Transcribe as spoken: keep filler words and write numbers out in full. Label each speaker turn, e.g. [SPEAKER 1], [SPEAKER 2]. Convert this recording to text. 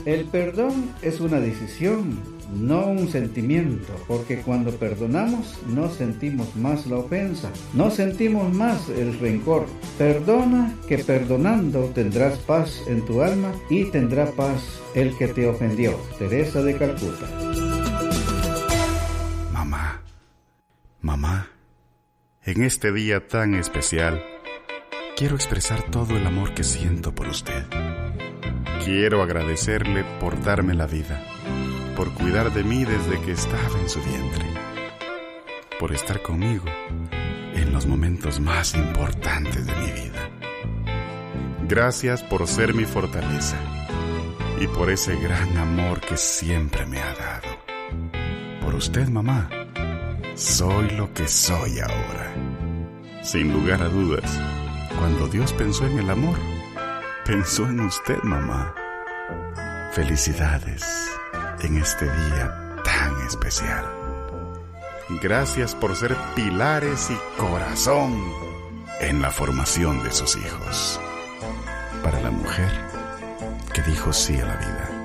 [SPEAKER 1] El perdón es una decisión, no un sentimiento, porque cuando perdonamos no sentimos más la ofensa, no sentimos más el rencor. Perdona, que perdonando tendrás paz en tu alma y tendrá paz el que te ofendió. Teresa de Calcuta.
[SPEAKER 2] Mamá, mamá, en este día tan especial, quiero expresar todo el amor que siento por usted. Quiero agradecerle por darme la vida, por cuidar de mí desde que estaba en su vientre, por estar conmigo en los momentos más importantes de mi vida. Gracias por ser mi fortaleza y por ese gran amor que siempre me ha dado. Por usted, mamá, soy lo que soy ahora. Sin lugar a dudas, cuando Dios pensó en el amor, pensó en usted, mamá. Felicidades en este día tan especial. Gracias por ser pilares y corazón en la formación de sus hijos. Para la mujer que dijo sí a la vida.